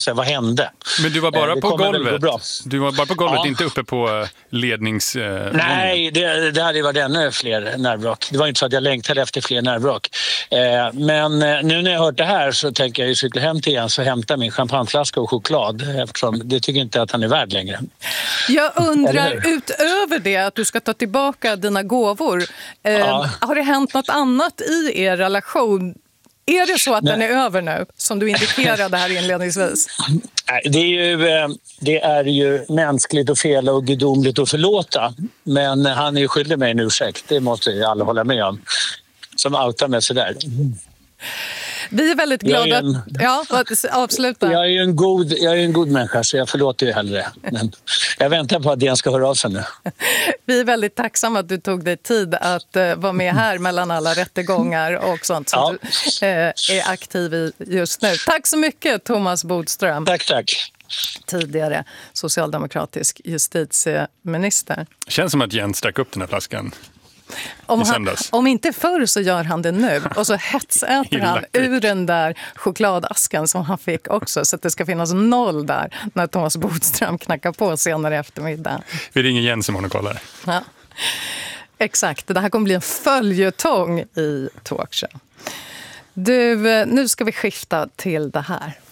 Så vad hände? Men du var bara på golvet? Du var bara på golvet, Ja. Inte uppe på lednings... Nej, det hade varit ännu fler nervvrak. Det var inte så att jag längtade efter fler nervvrak. Men nu när jag hört det här så tänker jag ju cykla hem till Jens och hämta min champagneflaska och choklad. Eftersom det tycker inte att han är värd längre. Jag undrar, utöver det att du ska ta tillbaka dina gåvor, har det hänt något annat i er relation? Är det så att den är över nu, som du indikerade här inledningsvis? Det är ju mänskligt och fel och gudomligt att förlåta. Men han är ju skyldig mig en ursäkt. Det måste ju alla hålla med om. Som outar mig sådär. Vi är väldigt glada. Avsluta. Jag är en god människa, så jag förlåter ju hellre. Men jag väntar på att den ska höra av sig nu. Vi är väldigt tacksamma att du tog dig tid att vara med här mellan alla rättegångar och sånt som du är aktiv i just nu. Tack så mycket, Thomas Bodström. Tack. Tidigare socialdemokratisk justitieminister. Känns som att Jens stack upp den här flaskan. Om inte förr så gör han det nu. Och så hetsäter han ur den där chokladasken som han fick också. Så att det ska finnas 0 där när Thomas Bodström knackar på senare eftermiddag. Vi ringer Jens som hon och kollar. Ja. Exakt, det här kommer bli en följetong i talkshow. Nu ska vi skifta till det här.